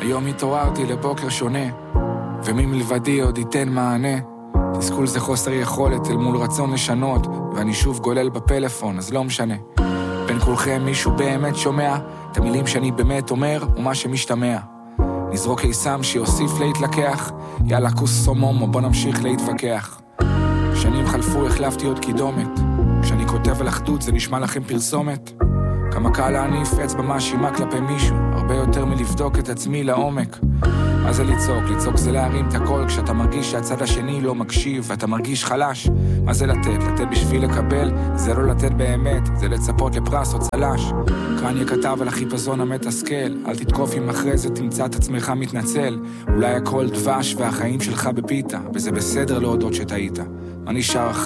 היום התעוררתי לבוקר שונה, ומי מלבדי עוד ייתן מענה. תסכול זה חוסר יכולת אל מול רצון לשנות, ואני שוב גולל בפלאפון, אז לא משנה. בין כולכם מישהו באמת שומע את המילים שאני באמת אומר, ומה שמשתמע. נזרוק קיסם שיוסיף להתלקח, יאללה כוס סומום, או בוא נמשיך להתווכח. שנים חלפו, החלפתי עוד קידומת. כשאני כותב על אחדות זה נשמע לכם פרסומת? כמה קל להניף אצבע מאשימה כלפי מישהו, הרבה יותר מלבדוק את עצמי לעומק. מה זה לצעוק? לצעוק זה להרים את הכל כשאתה מרגיש שהצד השני לא מקשיב ואתה מרגיש חלש. מה זה לתת? לתת בשביל לקבל? זה לא לתת באמת, זה לצפות לפרס או צלש. קניה כתב על החיפזון המתסכל, אל תתקוף אם אחרי זה תמצא את עצמך מתנצל. אולי הכל דבש והחיים שלך בפיתה, וזה בסדר להודות שטעית. מה נשאר